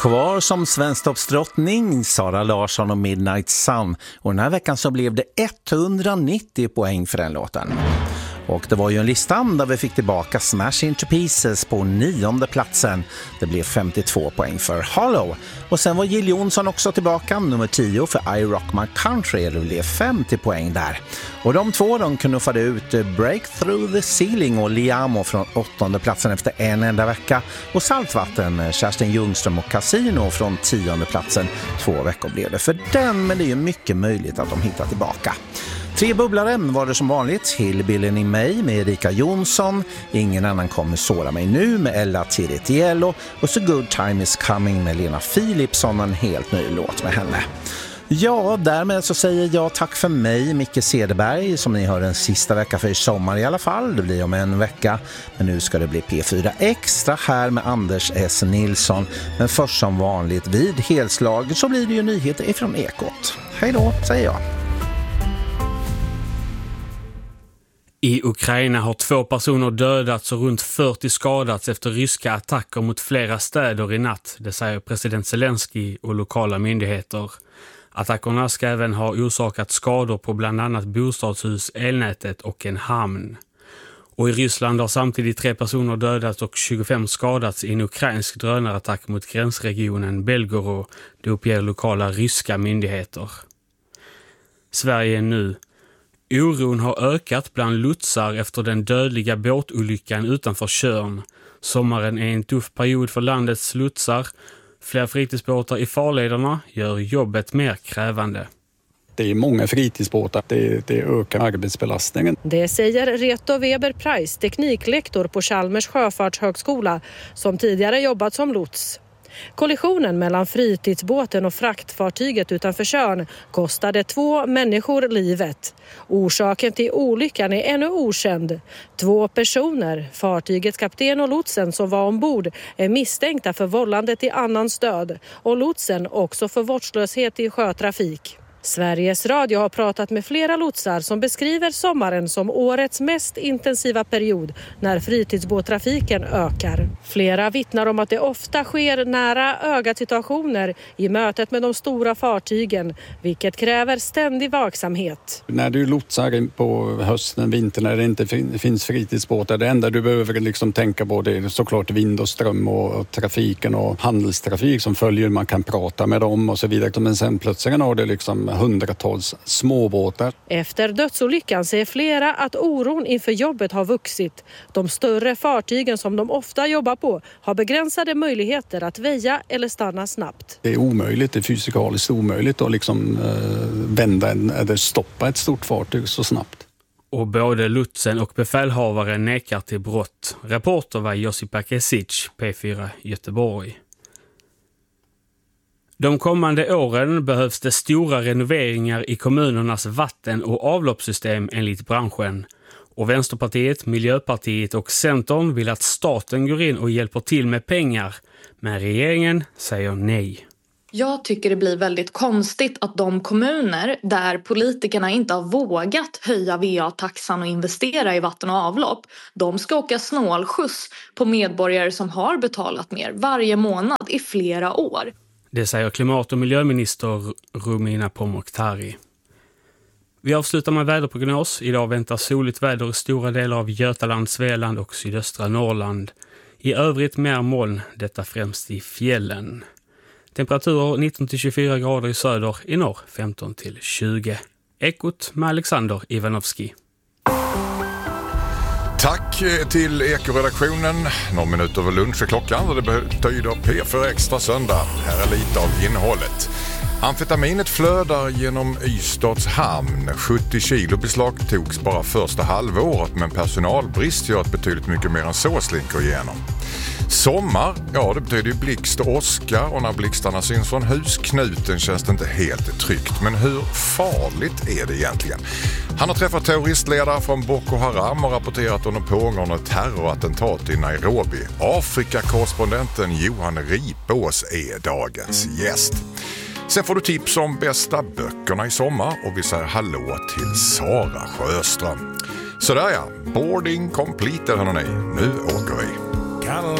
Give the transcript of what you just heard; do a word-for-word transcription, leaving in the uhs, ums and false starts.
Kvar som svensktoppsdrottning Sara Larsson och Midnight Sun. Och den här veckan så blev det etthundranittio poäng för den låten. Och det var ju en lista där vi fick tillbaka Smash Into Pieces på nionde platsen. Det blev femtiotvå poäng för Hollow. Och sen var Jill Johnson också tillbaka, nummer tio för I Rock My Country. Det blev femtio poäng där. Och de två de knuffade ut Break Through the Ceiling och Liamo från åttonde platsen efter en enda vecka. Och Saltvatten, Kerstin Ljungström och Casino från tionde platsen. Två veckor blev det för den, men det är ju mycket möjligt att de hittar tillbaka. Tre bubblare var det som vanligt. Hillbillen i mig med Erika Jonsson. Ingen annan kommer såra mig nu med Ella Tiritiello. Och Så Good Time Is Coming med Lena Philipsson. En helt ny låt med henne. Ja, därmed så säger jag tack för mig, Micke Cederberg, som ni hör en sista vecka för i sommar i alla fall. Det blir om en vecka, men nu ska det bli P fyra Extra här med Anders S. Nilsson. Men först som vanligt vid helslag så blir det ju nyheter ifrån Ekot. Hej då, säger jag. I Ukraina har två personer dödats och runt fyrtio skadats efter ryska attacker mot flera städer i natt, det säger president Zelensky och lokala myndigheter. Attackerna ska även ha orsakat skador på bland annat bostadshus, elnätet och en hamn. Och i Ryssland har samtidigt tre personer dödats och tjugofem skadats i en ukrainsk drönarattack mot gränsregionen Belgorod, det uppger lokala ryska myndigheter. Sverige nu. Oron har ökat bland lotsar efter den dödliga båtolyckan utanför Tjörn. Sommaren är en tuff period för landets lotsar. Fler fritidsbåtar i farlederna gör jobbet mer krävande. Det är många fritidsbåtar, det, det ökar arbetsbelastningen. Det säger Reto Weber Price, tekniklektor på Chalmers sjöfartshögskola, som tidigare jobbat som lots. Kollisionen mellan fritidsbåten och fraktfartyget utanför Tjörn kostade två människor livet. Orsaken till olyckan är ännu okänd. Två personer, fartygets kapten och lotsen som var ombord, är misstänkta för vållande till annans död och lotsen också för vårdslöshet i sjötrafik. Sveriges Radio har pratat med flera lotsar som beskriver sommaren som årets mest intensiva period när fritidsbåttrafiken ökar. Flera vittnar om att det ofta sker nära ögat situationer i mötet med de stora fartygen, vilket kräver ständig vaksamhet. När du lotsar på hösten, vintern, när det inte finns fritidsbåtar, det enda du behöver liksom tänka på det är såklart vind och ström och trafiken och handelstrafik som följer. Man kan prata med dem och så vidare, men sen plötsligt har det liksom hundratals småbåtar. Efter dödsolyckan säger flera att oron inför jobbet har vuxit. De större fartygen som de ofta jobbar på har begränsade möjligheter att väja eller stanna snabbt. Det är omöjligt, det är fysikaliskt omöjligt att liksom, eh, vända en, eller stoppa ett stort fartyg så snabbt. Och både lotsen och befälhavaren nekar till brott. Reporter var Josipa Kesic, P fyra Göteborg. De kommande åren behövs det stora renoveringar i kommunernas vatten- och avloppssystem enligt branschen. Och Vänsterpartiet, Miljöpartiet och Centern vill att staten går in och hjälper till med pengar. Men regeringen säger nej. Jag tycker det blir väldigt konstigt att de kommuner där politikerna inte har vågat höja V A-taxan och investera i vatten och avlopp, de ska åka snålskjuts på medborgare som har betalat mer varje månad i flera år. Det säger klimat- och miljöminister Romina Pourmokhtari. Vi avslutar med väderprognos. Idag väntar soligt väder i stora delar av Götaland, Svealand och sydöstra Norrland. I övrigt mer moln, detta främst i fjällen. Temperaturer nitton till tjugofyra grader i söder, i norr femton till tjugo. Ekot med Alexander Ivanovski. Tack till Eko-redaktionen. Några minuter över lunch är klockan och det betyder P fyra Extra söndag. Här är lite av innehållet. Amfetaminet flödar genom Ystads hamn. sjuttio kilo beslagtogs bara första halvåret, men personalbrist gör att betydligt mycket mer än så slinker igenom. Sommar, ja det betyder ju blixt och åska, och när blixtarna syns från husknuten känns det inte helt tryggt. Men hur farligt är det egentligen? Han har träffat terroristledare från Boko Haram och rapporterat om pågående terrorattentat i Nairobi. Afrikakorrespondenten Johan Ripås är dagens gäst. Sen får du tips om bästa böckerna i sommar och vi säger hallå till Sara Sjöström. Sådär ja, boarding completed hörni. Nu åker vi.